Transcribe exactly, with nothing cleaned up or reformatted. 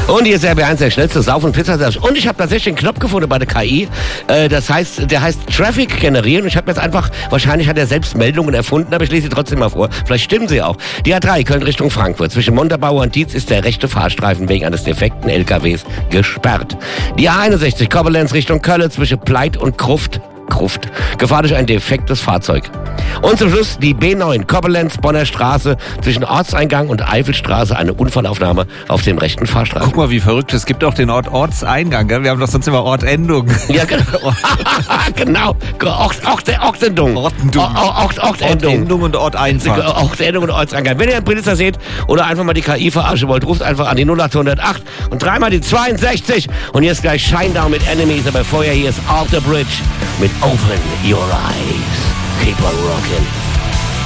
Und hier ist R B eins, der schnellste Sauf- und Pizzaservice. Und ich habe tatsächlich einen Knopf gefunden bei der K I. Äh, das heißt, der heißt Traffic generieren. Und ich habe jetzt einfach, wahrscheinlich hat er selbst Meldungen erfunden, aber ich lese sie trotzdem mal vor. Vielleicht stimmen sie auch. Die A drei Köln Richtung Frankfurt. Zwischen Montabaur und Dietz ist der rechte Fahrstreifen wegen eines defekten L K Ws gesperrt. Die A einundsechzig Koblenz Richtung Köln zwischen Pleit und Gruft. Gruft. Gefahr durch ein defektes Fahrzeug. Und zum Schluss die B neun Koblenz Bonner Straße zwischen Ortseingang und Eifelstraße, eine Unfallaufnahme auf dem rechten Fahrstreifen. Guck mal, wie verrückt. Es gibt auch den Ort Ortseingang, gell? Wir haben doch sonst immer Ortendung. Ja, genau. genau. Ort, Ort, Ortendung. Ortendung. Ort, Ortendung. Ortendung und Orteinfahrt. Ortendung und Ortseingang. Wenn ihr einen Blitzer seht oder einfach mal die K I verarschen wollt, ruft einfach an die null acht null acht und dreimal die zweiundsechzig. Und jetzt gleich Shinedown mit Enemies, aber vorher hier ist Off the Bridge mit Open Your Eyes. Keep on rocking.